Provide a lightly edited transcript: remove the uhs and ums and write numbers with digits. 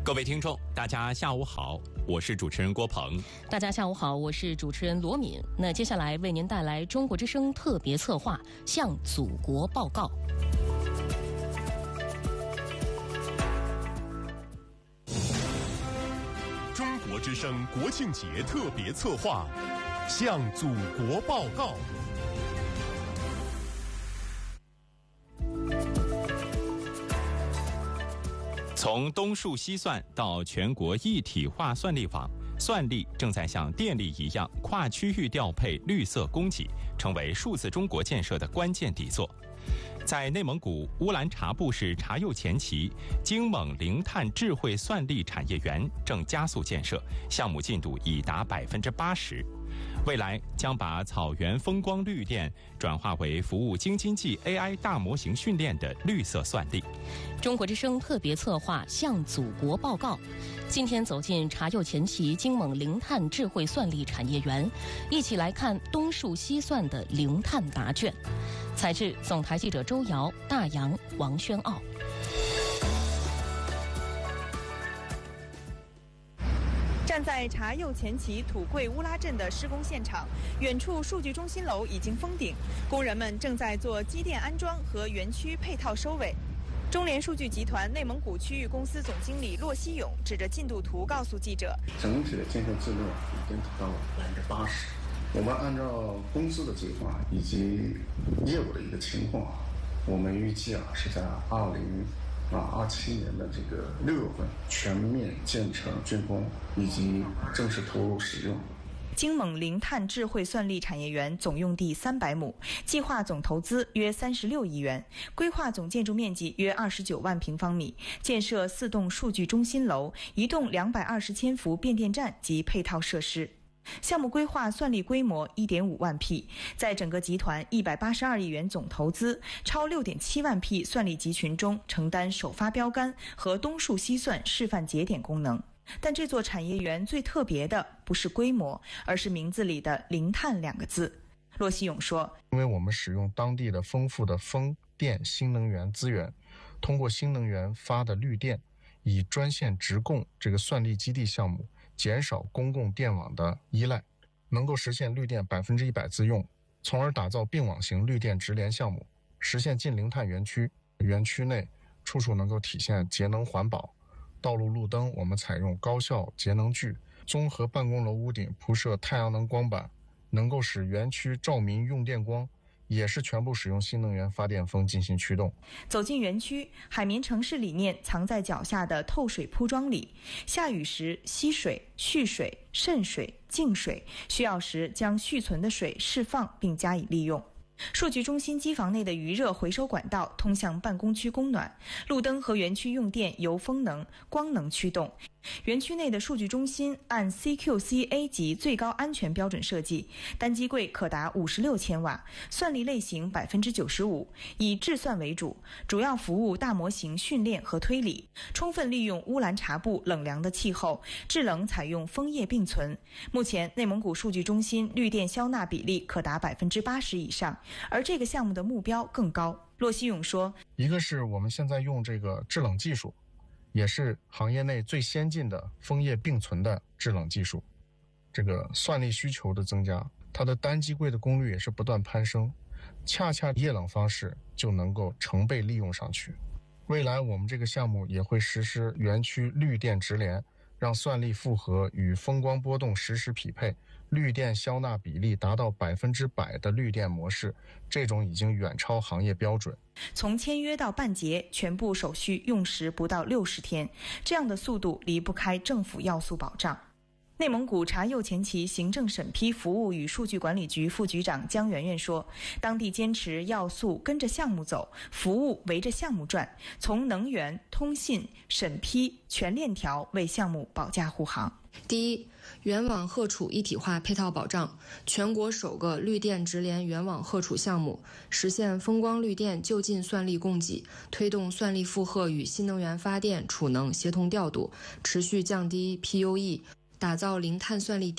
各位听众，大家下午好，我是主持人郭鹏。 大家下午好，我是主持人罗敏。那接下来为您带来中国之声特别策划《向祖国报告》。 中国之声国庆节特别策划《向祖国报告》。 从东数西算到全国一体化算力网，算力正在像电力一样跨区域调配绿色供给，成为数字中国建设的关键底座。在内蒙古乌兰察布市察右前旗，京蒙零碳智慧算力产业园正加速建设，项目进度已达80%。未来将把草原风光绿电转化为服务京津冀 AI 大模型训练的绿色算力。 中国之声特别策划《向祖国报告》，今天走进察右前旗京蒙零碳智慧算力产业园，一起来看东数西算的零碳答卷。采制总台记者周瑶、大洋、王轩傲。 站在察右前旗土贵乌拉镇的施工现场，远处数据中心楼已经封顶，工人们正在做机电安装和园区配套收尾。中联数据集团内蒙古区域公司总经理骆希勇指着进度图告诉记者， 整体的建设质量已经达到了80%。我们按照公司的计划以及业务的一个情况，我们预计是在2027年的这个6月份全面建成竣工以及正式投入使用。 京蒙零碳智慧算力产业园总用地300亩，计划总投资约36亿元，规划总建筑面积约29万平方米，建设4栋数据中心楼、1栋220千伏变电站及配套设施。项目规划算力规模 1.5 万匹，在整个集团182亿元总投资、超 6.7 万匹算力集群中承担首发标杆和东数西算示范节点功能。但这座产业园最特别的不是规模，而是名字里的零碳2个字。骆希勇说， 因为我们使用当地的丰富的风电新能源资源，通过新能源发的绿电，以专线直供这个算力基地项目，减少公共电网的依赖，能够实现绿电100%自用，从而打造并网型绿电直联项目，实现近零碳园区。园区内处处能够体现节能环保，道路路灯我们采用高效节能具，综合办公楼屋顶铺设太阳能光板，能够使园区照明用电光也是全部使用新能源发电风进行驱动。 走进园区，海绵城市理念藏在脚下的透水铺装里，下雨时吸水、蓄水、渗水、净水，需要时将蓄存的水释放并加以利用。数据中心机房内的余热回收管道通向办公区供暖，路灯和园区用电由风能、光能驱动。园区内的数据中心按 CQCA 级最高安全标准设计，单机柜可达56千瓦，算力类型 95%， 以智算为主，主要服务大模型训练和推理，充分利用乌兰察布冷凉的气候，制冷采用枫叶并存。目前内蒙古数据中心绿电消纳比例可达80%以上，而这个项目的目标更高。骆希勇说， 一个是我们现在用这个制冷技术，也是行业内最先进的枫叶并存的制冷技术。这个算力需求的增加，它的单机柜的功率也是不断攀升，恰恰液冷方式就能够成倍利用上去。未来我们这个项目也会实施园区绿电直联，让算力负荷与风光波动实时匹配，绿电消纳比例达到100%的绿电模式，这种已经远超行业标准。 从签约到办结，全部手续用时不到60天，这样的速度离不开政府要素保障。内蒙古察右前旗行政审批服务与数据管理局副局长姜媛媛说，当地坚持要素跟着项目走，服务围着项目转，从能源、通信、审批全链条为项目保驾护航。 第一，原网荷储一体化配套保障，全国首个绿电直联原网荷储项目，实现风光绿电就近算力供给，推动算力负荷与新能源发电储能协同调度，持续降低 PUE，打造零碳算力